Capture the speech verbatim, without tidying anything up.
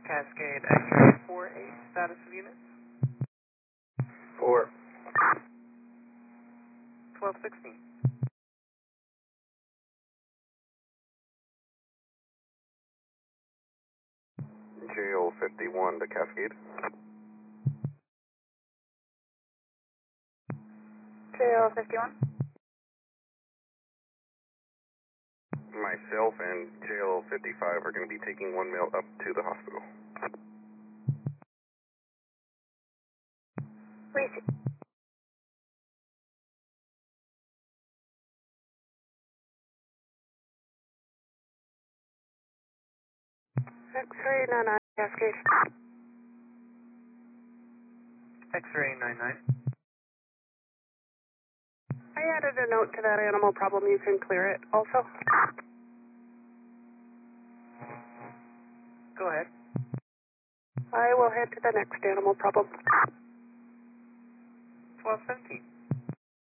Cascade X-ray four eight, status of units? Four. twelve sixteen. J L fifty-one to Cascade. J L fifty-one. Myself and J L fifty-five are going to be taking one male up to the hospital. Receive. X-ray nine nine, Cascade. X-ray nine nine. I added a note to that animal problem. You can clear it also. Go ahead. I will head to the next animal problem. twelve seventeen.